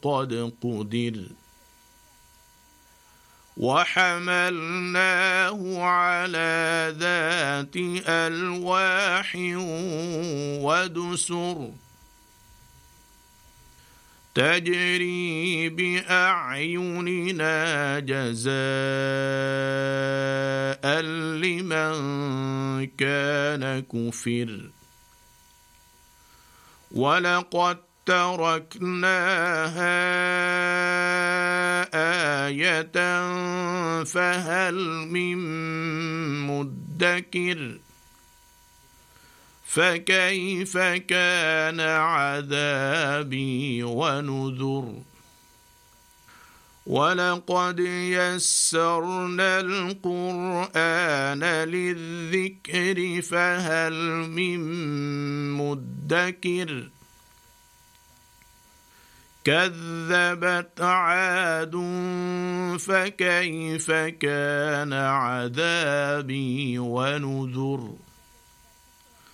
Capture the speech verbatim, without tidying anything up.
قد قدر وحملناه على ذات ألواح ودسر تجري بأعيننا جزاء لمن كان كفر ولقد تركناها آية فهل من مدكر فكيف كان عذابي ونذر ولقد يسرنا القرآن للذكر فهل من مدكر كذبت عاد فكيف كان عذابي ونذر